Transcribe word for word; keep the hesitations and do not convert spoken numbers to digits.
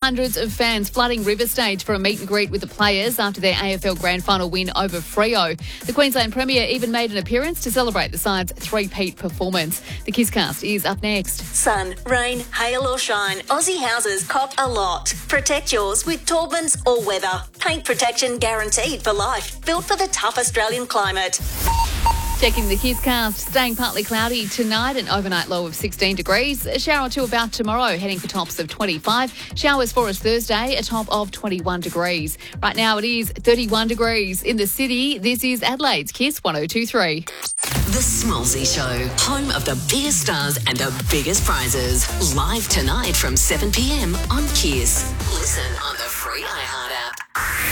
hundreds of fans flooding River Stage for a meet and greet with the players after their A F L Grand Final win over Freo. The Queensland Premier even made an appearance to celebrate the side's three-peat performance. The Kisscast is up next. Sun, rain, hail or shine, Aussie houses cop a lot. Protect yours with Taubman's All Weather. Paint protection guaranteed for life. Built for the tough Australian climate. Checking the Kisscast, staying partly cloudy tonight, an overnight low of sixteen degrees. A shower or two about tomorrow, heading for tops of twenty-five. Showers for us Thursday, a top of twenty-one degrees. Right now it is thirty-one degrees in the city. This is Adelaide's Kiss one oh two three. The Smallsy Show, home of the biggest stars and the biggest prizes. Live tonight from seven p m on Kiss. Listen on the free